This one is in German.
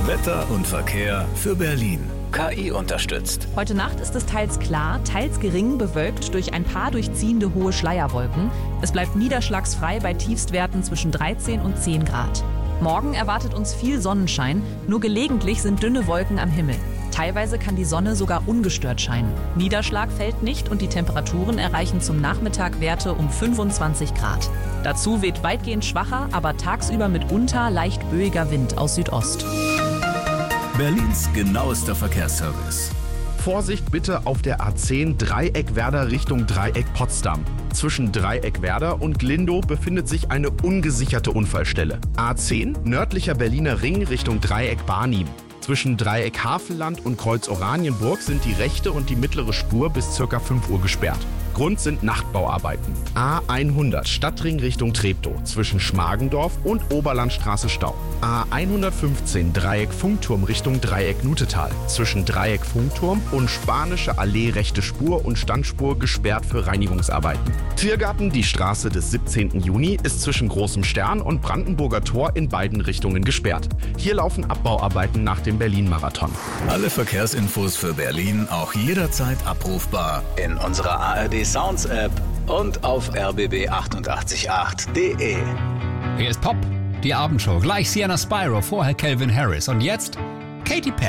Wetter und Verkehr für Berlin. KI unterstützt. Heute Nacht ist es teils klar, teils gering, bewölkt durch ein paar durchziehende hohe Schleierwolken. Es bleibt niederschlagsfrei bei Tiefstwerten zwischen 13 und 10 Grad. Morgen erwartet uns viel Sonnenschein, nur gelegentlich sind dünne Wolken am Himmel. Teilweise kann die Sonne sogar ungestört scheinen. Niederschlag fällt nicht und die Temperaturen erreichen zum Nachmittag Werte um 25 Grad. Dazu weht weitgehend schwacher, aber tagsüber mitunter leicht böiger Wind aus Südost. Berlins genauester Verkehrsservice. Vorsicht bitte auf der A10 Dreieck Werder Richtung Dreieck Potsdam. Zwischen Dreieck Werder und Glindow befindet sich eine ungesicherte Unfallstelle. A10 nördlicher Berliner Ring Richtung Dreieck Barnim. Zwischen Dreieck Havelland und Kreuz Oranienburg sind die rechte und die mittlere Spur bis ca. 5 Uhr gesperrt. Grund sind Nachtbauarbeiten. A100 Stadtring Richtung Treptow zwischen Schmargendorf und Oberlandstraße Stau. A115 Dreieck Funkturm Richtung Dreieck Nutetal zwischen Dreieck Funkturm und Spanische Allee rechte Spur und Standspur gesperrt für Reinigungsarbeiten. Tiergarten, die Straße des 17. Juni, ist zwischen Großem Stern und Brandenburger Tor in beiden Richtungen gesperrt. Hier laufen Abbauarbeiten nach dem Berlin-Marathon. Alle Verkehrsinfos für Berlin auch jederzeit abrufbar in unserer ARD Sounds App und auf rbb888.de. Hier ist Pop, die Abendshow. Gleich Sienna Spyro, vorher Calvin Harris und jetzt Katy Perry.